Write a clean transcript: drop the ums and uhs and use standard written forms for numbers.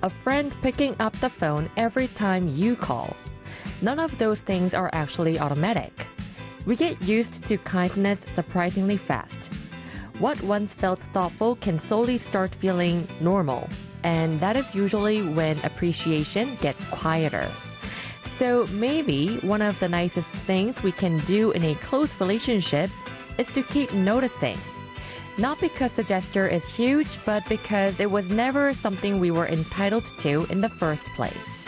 a friend picking up the phone every time you call. None of those things are actually automatic. We get used to kindness surprisingly fast. What once felt thoughtful can slowly start feeling normal, and that is usually when appreciation gets quieter. So maybe one of the nicest things we can do in a close relationship is to keep noticing. Not because the gesture is huge, but because it was never something we were entitled to in the first place.